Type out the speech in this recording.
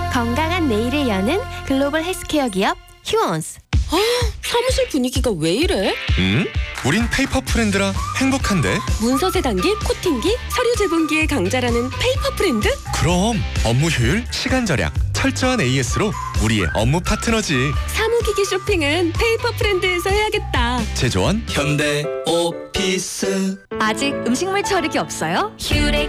건강한 내일을 여는 글로벌 헬스케어 기업 휴원스. 사무실 분위기가 왜 이래? 우린 페이퍼 프렌드라 행복한데. 문서 세단기, 코팅기, 서류 제본기의 강자라는 페이퍼 프렌드? 그럼 업무 효율, 시간 절약, 철저한 AS로 우리의 업무 파트너지. 사무기기 쇼핑은 페이퍼 프렌드에서 해야겠다. 제조원 현대 오피스. 아직 음식물 처리기 없어요? 휴렉